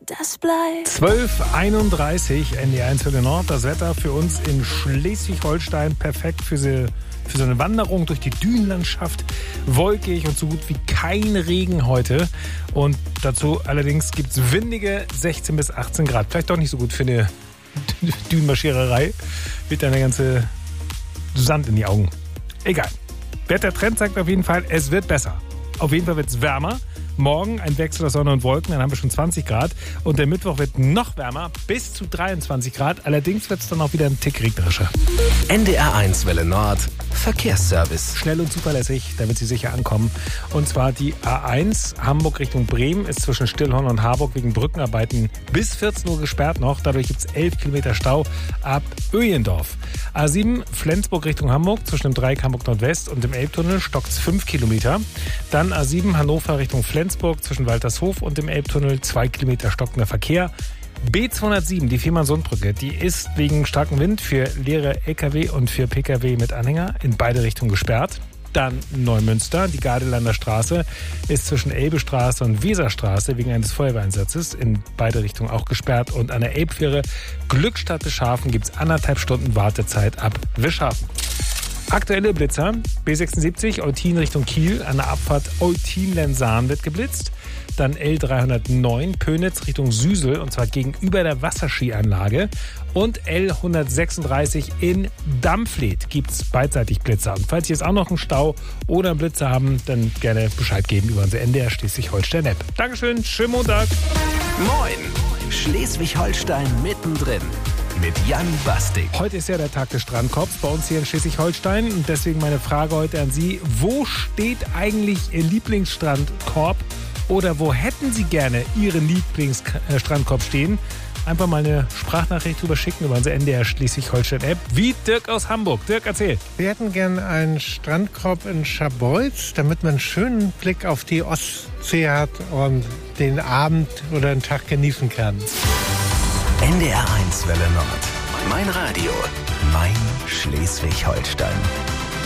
das bleibt. 12:31 NDR1 Welle Nord. Das Wetter für uns in Schleswig-Holstein perfekt für so eine Wanderung durch die Dünenlandschaft. Wolkig und so gut wie kein Regen heute. Und dazu allerdings gibt es windige 16 bis 18 Grad. Vielleicht doch nicht so gut für eine Dünenmarschiererei. Wird dann der ganze Sand in die Augen. Egal. Wettertrend sagt auf jeden Fall, es wird besser. Auf jeden Fall wird es wärmer. Morgen ein Wechsel aus Sonne und Wolken, dann haben wir schon 20 Grad. Und der Mittwoch wird noch wärmer, bis zu 23 Grad. Allerdings wird es dann auch wieder ein Tick regnerischer. NDR1 Welle Nord, Verkehrsservice. Schnell und zuverlässig, damit Sie sicher ankommen. Und zwar die A1 Hamburg Richtung Bremen ist zwischen Stillhorn und Harburg wegen Brückenarbeiten bis 14 Uhr gesperrt noch. Dadurch gibt es 11 Kilometer Stau ab Öjendorf. A7 Flensburg Richtung Hamburg zwischen dem Dreieck Hamburg Nordwest und dem Elbtunnel stockt es 5 Kilometer. Dann A7 Hannover Richtung Flensburg zwischen Waltershof und dem Elbtunnel 2 Kilometer stockender Verkehr. B207, die Fehmarn-Sundbrücke, die ist wegen starkem Wind für leere LKW und für PKW mit Anhänger in beide Richtungen gesperrt. Dann Neumünster, die Gardelander Straße ist zwischen Elbestraße und Weserstraße wegen eines Feuerwehreinsatzes in beide Richtungen auch gesperrt. Und an der Elbfähre Glückstadt Wischhafen gibt es 1,5 Stunden Wartezeit ab Wischhafen. Aktuelle Blitzer, B76 Eutin Richtung Kiel, an der Abfahrt Eutin-Lensahn wird geblitzt. Dann L309 Pönitz Richtung Süsel, und zwar gegenüber der Wasserskianlage. Und L136 in Dampfleth gibt es beidseitig Blitzer. Und falls Sie jetzt auch noch einen Stau oder einen Blitzer haben, dann gerne Bescheid geben über unser NDR Schleswig-Holstein-App. Dankeschön, schönen Montag. Moin, Schleswig-Holstein mittendrin. Mit Jan Bastik. Heute ist ja der Tag des Strandkorbs bei uns hier in Schleswig-Holstein. Und deswegen meine Frage heute an Sie. Wo steht eigentlich Ihr Lieblingsstrandkorb? Oder wo hätten Sie gerne Ihren Lieblingsstrandkorb stehen? Einfach mal eine Sprachnachricht drüber schicken über unsere NDR Schleswig-Holstein-App. Wie Dirk aus Hamburg. Dirk, erzähl. Wir hätten gerne einen Strandkorb in Scharbeutz, damit man einen schönen Blick auf die Ostsee hat und den Abend oder den Tag genießen kann. NDR1 Welle Nord. Mein Radio. Mein Schleswig-Holstein.